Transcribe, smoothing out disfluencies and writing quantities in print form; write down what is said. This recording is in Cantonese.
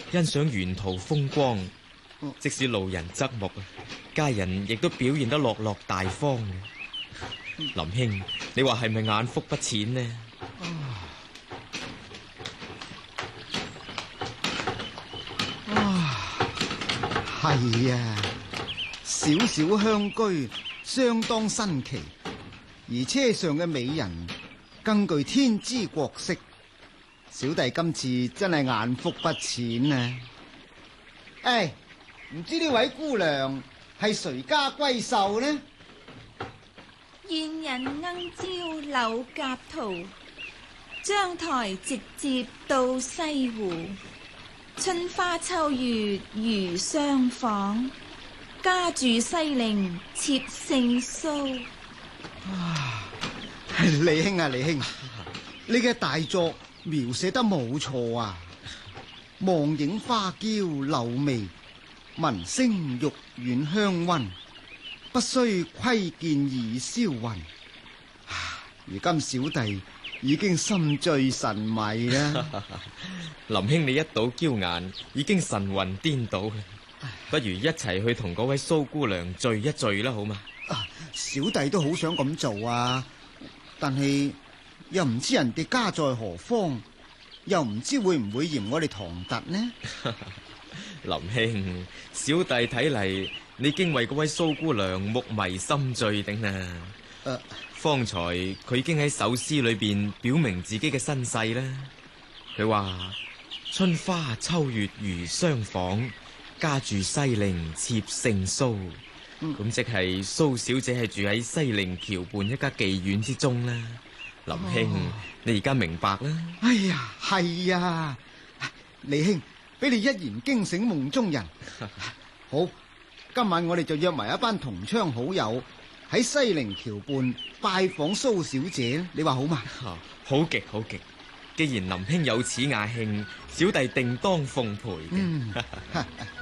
欣賞沿途風光。即使路人側目，家人亦都表現得落落大方。林兄，你話係咪眼福不淺呢？ 係啊，小小鄉居相當新奇，而車上嘅美人更具天姿國色。小弟今次真係眼福不淺啊！唔知呢位姑娘係誰家閨秀呢？ 願人鶯招柳夾桃，章台直接到西湖。春花秋月如相訪，家住西陵妾姓蘇。 李兄啊，李兄，你嘅大作描寫得冇錯啊！望影花嬌柳眉，聞聲玉苑香溫，不須窺見已銷魂。如今小弟已經心醉神迷啦。 林兄，你一睹嬌顏，已經神魂顛倒，不如一齊去同嗰位蘇姑娘聚一聚啦，好嗎？ 小弟都好想咁做啊，但係又唔知人哋家在何方，又唔知會唔會嫌我哋唐突呢？ 林兄，小弟睇嚟，你已經為嗰位蘇姑娘目迷心醉頂啦。方才佢已經喺首詩裏邊表明自己嘅身世啦。佢話春花秋月如相訪，家住西陵妾姓蘇。咁即係蘇小姐係住喺西陵橋畔一家妓院之中啦。林兄，你而家明白啦？ 哎呀，係啊，李兄，俾你一言驚醒夢中人。好，今晚我哋就約埋一班同窗好友喺西陵橋畔拜訪蘇小姐，你話好嘛？ 好極好極，既然林兄有此雅興，小弟定當奉陪嘅。